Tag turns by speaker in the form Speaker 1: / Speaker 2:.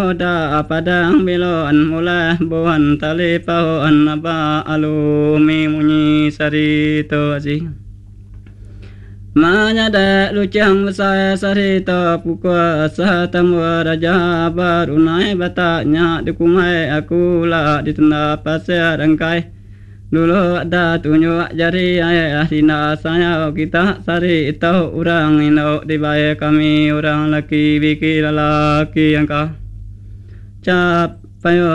Speaker 1: Da padang bilon mula buhan tali pohon naba alumi munyi sarito asih manyada lucang saya sarito pukua satamu raja barunai batanya dikumai aku lah ditenda pasir rangkai dulu ada tunjuk jari ayah dina saya kita sari itu orang ino dibayar kami orang laki biki lelaki yang kah cap payo